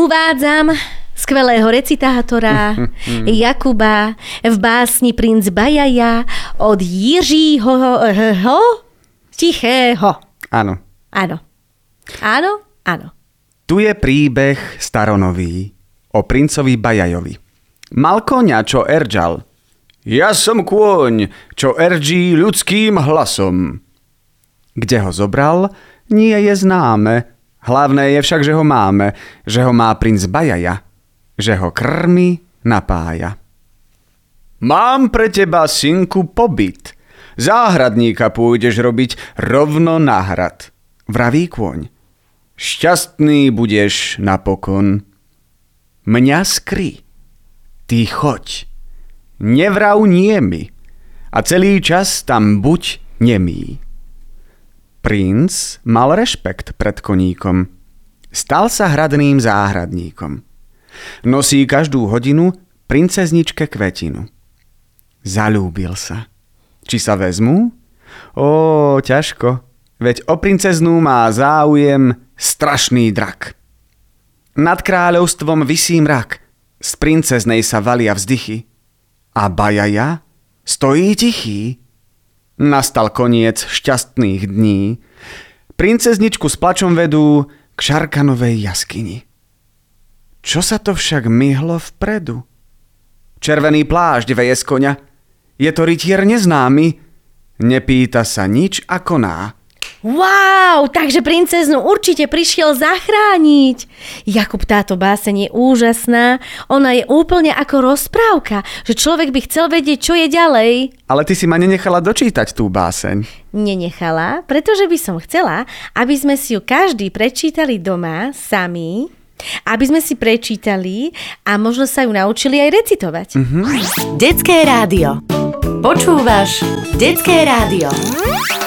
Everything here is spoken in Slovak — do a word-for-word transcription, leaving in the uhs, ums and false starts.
Uvádzam skvelého recitátora Jakuba v básni Princ Bajaja od Jiřího Tichého. Áno. Áno. Áno, áno. Tu je príbeh staronový o princovi Bajajovi. Mal koňa, čo erdžal. Ja som kôň, čo erdží ľudským hlasom. Kde ho zobral, nie je známe. Hlavné je však, že ho máme, že ho má princ Bajaja, že ho krmi, napája. Mám pre teba, synku, pobyt. Záhradníka pôjdeš robiť rovno na hrad, vraví kôň. Šťastný budeš napokon. Mňa skry, ty choď, nevrav nie mi a celý čas tam buď nemý. Princ mal rešpekt pred koníkom. Stal sa hradným záhradníkom. Nosí každú hodinu princezničke kvetinu. Zalúbil sa. Či sa vezmú? Ó, ťažko. Veď o princeznú má záujem strašný drak. Nad kráľovstvom visí mrak. Z princeznej sa valia vzdychy. A Bajaja stojí tichý. Nastal koniec šťastných dní. Princezničku s plačom vedú k Šarkanovej jaskyni. Čo sa to však myhlo vpredu? Červený plášť veje z koňa. Je to rytier neznámy. Nepýta sa nič a koná. Wow, takže princeznu určite prišiel zachrániť. Jakub, táto báseň je úžasná. Ona je úplne ako rozprávka, že človek by chcel vedieť, čo je ďalej. Ale ty si ma nenechala dočítať tú báseň. Nenechala, pretože by som chcela, aby sme si ju každý prečítali doma sami, aby sme si prečítali a možno sa ju naučili aj recitovať. Mm-hmm. Detské rádio. Počúvaš Detské rádio.